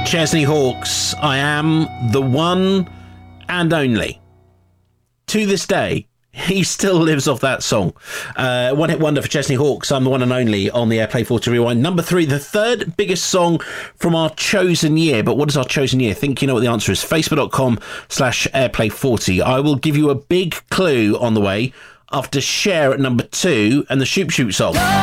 Chesney Hawkes, I am the one and only. To this day, he still lives off that song. One hit wonder for Chesney Hawkes, I'm the one and only on the Airplay 40 Rewind. Number 3, the third biggest song from our chosen year. But what is our chosen year? Think you know what the answer is. Facebook.com/Airplay40. I will give you a big clue on the way after Cher at number 2 and the Shoop Shoop song.